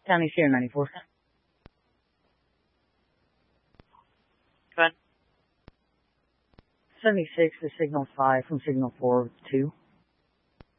County Share 94. Go ahead. 76 to signal 5 from signal 4 2.